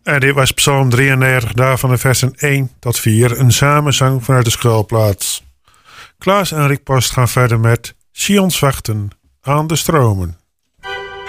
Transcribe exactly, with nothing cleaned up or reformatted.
En dit was Psalm drieënnegentig, daarvan de versen één tot vier. Een samenzang vanuit de schuilplaats. Klaas en Rick Post gaan verder met Sions wachten aan de stromen.